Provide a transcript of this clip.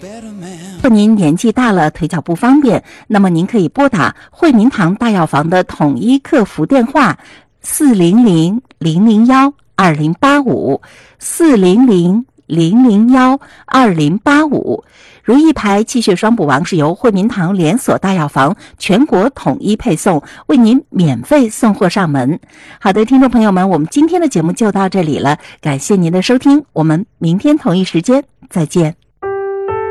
如果您年纪大了，腿脚不方便，那么您可以拨打惠民堂大药房的统一客服电话400-001-2085，400-001-2085。如意牌气血双补王是由惠民堂连锁大药房全国统一配送，为您免费送货上门。好的，听众朋友们，我们今天的节目就到这里了，感谢您的收听，我们明天同一时间再见。